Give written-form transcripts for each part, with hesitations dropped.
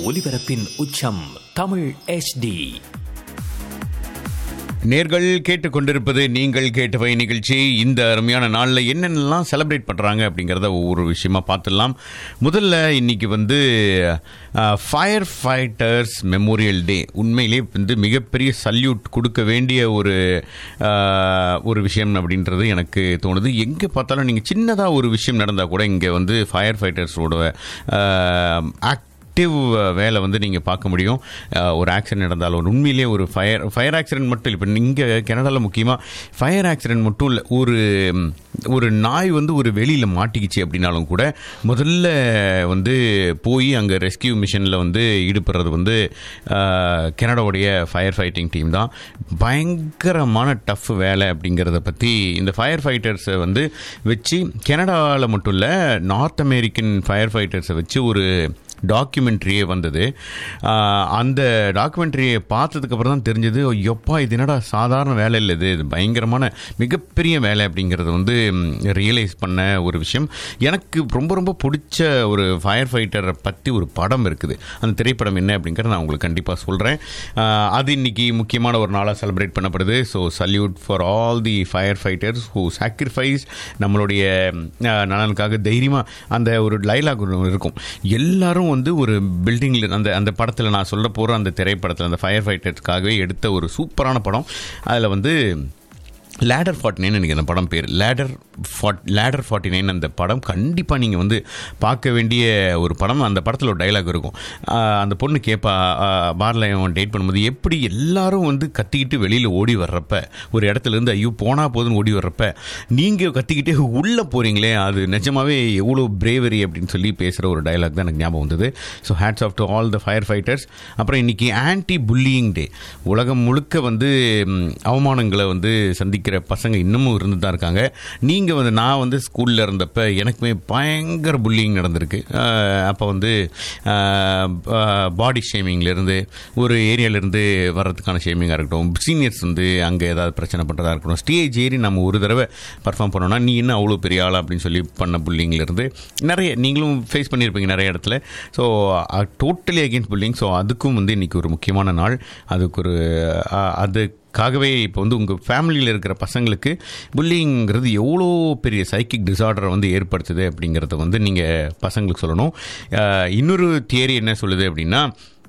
ஒலிபரப்பின் உச்சம் தமிழ் HD. நேர்கள் கேட்டுக்கொண்டிருப்பது நீங்கள் கேட்டவை நிகழ்ச்சி. இந்த அருமையான நாளில் என்னென்னலாம் செலிப்ரேட் பண்ணுறாங்க அப்படிங்கிறத ஒவ்வொரு விஷயமா பார்த்துடலாம். முதல்ல இன்னைக்கு ஃபயர் ஃபைட்டர்ஸ் மெமோரியல் டே. உண்மையிலே மிகப்பெரிய சல்யூட் கொடுக்க வேண்டிய ஒரு விஷயம் அப்படின்றது எனக்கு தோணுது. எங்கே பார்த்தாலும் நீங்கள் சின்னதாக ஒரு விஷயம் நடந்தால் கூட இங்கே ஃபயர் ஃபைட்டர்ஸோட வேலை நீங்கள் பார்க்க முடியும். ஒரு ஆக்சிடென்ட் நடந்தாலும் உண்மையிலேயே ஒரு ஃபயர் ஆக்சிடென்ட் மட்டும் இல்லை. இப்போ நீங்கள் கனடாவில் முக்கியமாக ஃபயர் ஆக்சிடென்ட் மட்டும் இல்லை, ஒரு நாய் ஒரு வெளியில் மாட்டிக்கிச்சு அப்படின்னாலும் கூட முதல்ல போய் அங்கே ரெஸ்கியூ மிஷனில் ஈடுபடுறது கனடாவுடைய ஃபயர் ஃபைட்டிங் டீம் தான். பயங்கரமான டஃப் வேலை அப்படிங்கிறத பற்றி இந்த ஃபயர் ஃபைட்டர்ஸை வச்சு கனடாவில் மட்டும் இல்லை, நார்த் அமெரிக்கன் ஃபயர் ஃபைட்டர்ஸை வச்சு ஒரு டாக்குமெண்ட்ரியே வந்தது. அந்த டாக்குமெண்ட்ரியை பார்த்ததுக்கப்புறம் தான் தெரிஞ்சது, எப்பா இது என்னடா சாதாரண வேலை இல்லை, இது பயங்கரமான மிகப்பெரிய வேலை அப்படிங்கிறது ரியலைஸ் பண்ண ஒரு விஷயம். எனக்கு ரொம்ப ரொம்ப பிடிச்ச ஒரு ஃபயர் ஃபைட்டரை பற்றி ஒரு படம் இருக்குது. அந்த திரைப்படம் என்ன அப்படிங்கிறத நான் உங்களுக்கு கண்டிப்பாக சொல்கிறேன். அது இன்னைக்கு முக்கியமான ஒரு நாளாக செலிப்ரேட் பண்ணப்படுது. So salute for all the fire fighters who sacrifice. நம்மளுடைய நலனுக்காக தைரியமாக அந்த ஒரு டைலாக் இருக்கும். எல்லாரும் ஒரு பில்டிங்கில் அந்த படத்தில் நான் சொல்ல போகிற அந்த திரைப்படத்தில் அந்த ஃபயர் ஃபைட்டர்ஸ்க்காகவே எடுத்த ஒரு சூப்பரான படம். அதில் லேடர் 49 எனக்கு அந்த படம் பேர். லேடர் 49 அந்த படம் கண்டிப்பாக நீங்கள் பார்க்க வேண்டிய ஒரு படம். அந்த படத்தில் ஒரு டைலாக் இருக்கும். அந்த பொண்ணு கேட்பா, பாரில் அவன் டேட் பண்ணும்போது, எப்படி எல்லாரும் கத்திக்கிட்டு வெளியில் ஓடி வர்றப்ப, ஒரு இடத்துலேருந்து ஐயோ போனால் போதுன்னு ஓடி வர்றப்ப நீங்கள் கத்திக்கிட்டே உள்ளே போகிறீங்களே, அது நிஜமாவே எவ்வளோ பிரேவரி அப்படின்னு சொல்லி பேசுகிற ஒரு டைலாக் தான் எனக்கு ஞாபகம் வந்தது. So hats off to all the fire fighters. அப்புறம் இன்றைக்கி ஆன்டி புல்லியிங் டே. உலகம் முழுக்க அவமானங்களை சந்திக்க பசங்க இன்னமும் இருந்து தான் இருக்காங்க. நீங்கள் நான் ஸ்கூலில் இருந்தப்போ எனக்குமே பயங்கர புல்லிங் நடந்திருக்கு. அப்போ பாடி ஷேமிங்லேருந்து ஒரு ஏரியாவிலேருந்து வர்றதுக்கான ஷேமிங்காக இருக்கட்டும், சீனியர்ஸ் அங்கே ஏதாவது பிரச்சனை பண்ணுறதா இருக்கட்டும், ஸ்டேஜ் ஏறி நம்ம ஒரு தடவை பர்ஃபார்ம் பண்ணோன்னா நீ என்ன அவ்வளோ பெரிய ஆளா அப்படின்னு சொல்லி பண்ண புல்லிங்லேருந்து நிறைய நீங்களும் ஃபேஸ் பண்ணியிருப்பீங்க நிறைய இடத்துல. So totally against pulling. So அதுக்கும் இன்றைக்கி ஒரு முக்கியமான நாள். அதுக்காகவே இப்போ உங்கள் ஃபேமிலியில் இருக்கிற பசங்களுக்கு புல்லிங்கிறது எவ்வளோ பெரிய சைக்கிக் டிஸார்டரை ஏற்படுத்துது அப்படிங்கிறத நீங்கள் பசங்களுக்கு சொல்லணும். இன்னொரு தியரி என்ன சொல்லுது அப்படின்னா,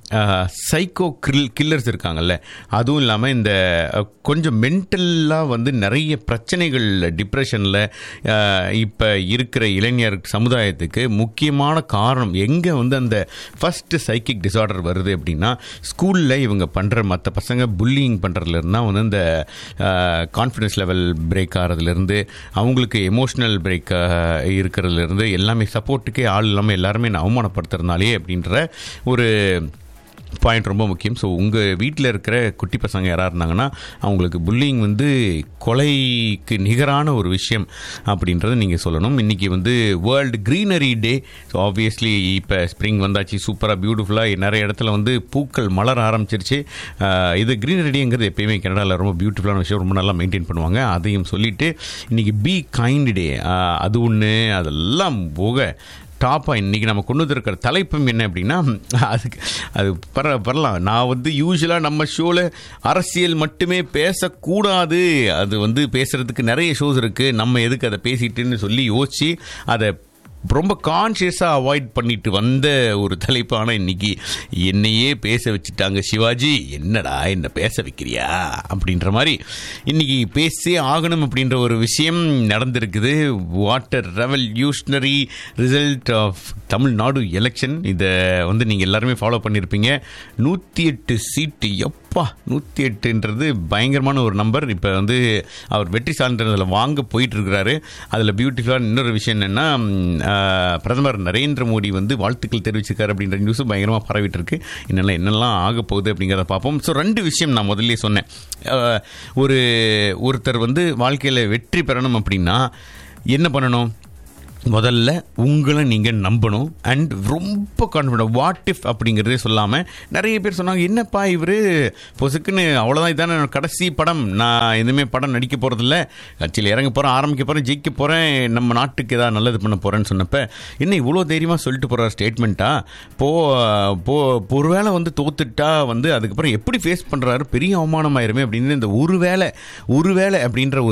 சைக்கோ கில்லர்ஸ் இருக்காங்கல்ல, அதுவும் இல்லாமல் இந்த கொஞ்சம் மென்டலாக நிறைய பிரச்சனைகள், டிப்ரெஷனில் இப்போ இருக்கிற இளைஞர் சமுதாயத்துக்கு முக்கியமான காரணம் எங்கே அந்த ஃபஸ்ட்டு சைக்கிக் டிஸார்டர் வருது அப்படின்னா, ஸ்கூலில் இவங்க பண்ணுற மற்ற பசங்க புல்லிங் பண்ணுறதுலேருந்து தான் இந்த கான்ஃபிடன்ஸ் லெவல் பிரேக் ஆகிறதுலேருந்து, அவங்களுக்கு எமோஷ்னல் பிரேக் இருக்கிறதுலேருந்து, எல்லாமே சப்போர்ட்டுக்கே ஆள் இல்லாமல் எல்லாருமே அவமானப்படுத்துறதுனாலே அப்படின்ற ஒரு பாயிண்ட் ரொம்ப முக்கியம். ஸோ உங்கள் வீட்டில் இருக்கிற குட்டி பசங்க யாராக இருந்தாங்கன்னா அவங்களுக்கு புல்லிங் கொலைக்கு நிகரான ஒரு விஷயம் அப்படின்றத நீங்கள் சொல்லணும். இன்றைக்கி வேர்ல்டு க்ரீனரி டே. ஸோ ஆப்வியஸ்லி இப்போ ஸ்ப்ரிங் வந்தாச்சு, சூப்பராக பியூட்டிஃபுல்லாக நிறைய இடத்துல பூக்கள் மலர ஆரம்பிச்சிருச்சு. இது க்ரீனரி டேங்கிறது எப்பயுமே கனடாவில் ரொம்ப பியூட்டிஃபுல்லான விஷயம், ரொம்ப நல்லா மெயின்டைன் பண்ணுவாங்க. அதையும் சொல்லிவிட்டு இன்றைக்கி பி கைண்ட் டே, அது ஒன்று. அதெல்லாம் போக டாப்பாக இன்றைக்கி நம்ம கொண்டு வந்திருக்கிற தலைப்பும் என்ன அப்படின்னா, அது பரலாம். நான் யூஸ்வலாக நம்ம ஷோவில் அரசியல் மட்டுமே பேசக்கூடாது, அது பேசுகிறதுக்கு நிறைய ஷோஸ் இருக்குது, நம்ம எதுக்கு அதை பேசிட்டுன்னு சொல்லி யோசித்து அதை ரொம்ப கான்ஷியஸாக அவாய்ட் பண்ணிட்டு வந்த ஒரு தலைப்பான இன்னைக்கு என்னையே பேச வச்சுட்டாங்க. சிவாஜி என்னடா என்ன பேச வைக்கிறியா அப்படின்ற மாதிரி இன்னைக்கு பேசே ஆகணும் அப்படின்ற ஒரு விஷயம் நடந்திருக்குது. Water revolutionary result of Tamil Nadu election. இதை நீங்கள் எல்லாருமே ஃபாலோ பண்ணியிருப்பீங்க. 108 சீட்டு. எப்பா 108ன்றது பயங்கரமான ஒரு நம்பர். இப்போ அவர் வெற்றி சான்றிதழில் வாங்க போயிட்டு இருக்கிறாரு. அதில் பியூட்டிஃபுல்லான இன்னொரு விஷயம் என்னென்னா, பிரதமர் நரேந்திர மோடி வாழ்த்துக்கள் தெரிவிச்சிருக்காரு அப்படின்ற நியூஸும் பயங்கரமாக பரவிட்டு இருக்கு. என்னெல்லாம் ஆக போகுது அப்படிங்கிறத பார்ப்போம். ஸோ 2 விஷயம் நான் முதல்ல சொன்னேன். ஒருத்தர் வாழ்க்கையில் வெற்றி பெறணும் அப்படின்னா என்ன பண்ணணும்? முதல்ல உங்களை நீங்கள் நம்பணும். அண்ட் ரொம்ப கான்ஃபிடென்ட். வாட் இஃப் அப்படிங்கிறதே சொல்லாமல் நிறைய பேர் சொன்னாங்க, என்னப்பா இவர் பொசுக்குன்னு அவ்வளோதான், இதான கடைசி படம், நான் எதுவுமே படம் நடிக்க போகிறதில்ல, கட்சியில் இறங்க போகிறேன், ஆரம்பிக்க போகிறேன், ஜெயிக்க போகிறேன், நம்ம நாட்டுக்கு ஏதாவது நல்லது பண்ண போகிறேன்னு சொன்னப்போ என்ன இவ்வளோ தைரியமாக சொல்லிட்டு போகிற ஸ்டேட்மெண்ட்டா? ஒருவேளை வந்து தோத்துட்டா வந்து அதுக்கப்புறம் எப்படி ஃபேஸ் பண்ணுறாரு, பெரிய அவமானமாயிருமே அப்படின்னு இந்த ஒருவேளை அப்படின்ற ஒரு